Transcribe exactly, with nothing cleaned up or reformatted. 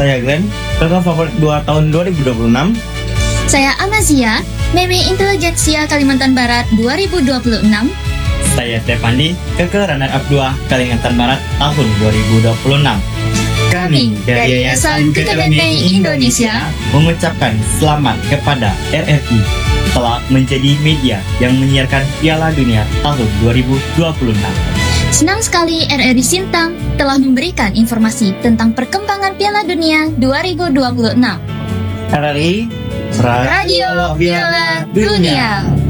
Saya Glenn, kakak favorit dua tahun dua ribu dua puluh enam. Saya Amazia, Meme Intelijensia Kalimantan Barat dua ribu dua puluh enam. Saya Stefandi, kakak runner-up dua Kalimantan Barat tahun dua ribu dua puluh enam. Kami dari Yayasan Keterampilan Indonesia mengucapkan selamat kepada R R I telah menjadi media yang menyiarkan Piala Dunia tahun dua ribu dua puluh enam. Senang sekali R R I Sintang telah memberikan informasi tentang perkembangan Piala Dunia dua ribu dua puluh enam. R R I Radio Piala Dunia.